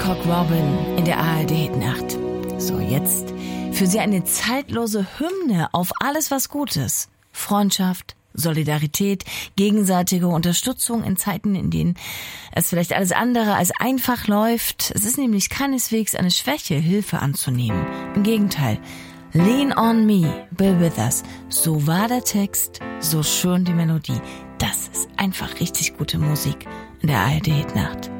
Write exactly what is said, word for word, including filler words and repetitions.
Cock Robin in der A R D-Hitnacht. So, jetzt für Sie eine zeitlose Hymne auf alles, was gut ist. Freundschaft, Solidarität, gegenseitige Unterstützung in Zeiten, in denen es vielleicht alles andere als einfach läuft. Es ist nämlich keineswegs eine Schwäche, Hilfe anzunehmen. Im Gegenteil. Lean on me, be with us. So war der Text, so schön die Melodie. Das ist einfach richtig gute Musik in der A R D-Hitnacht.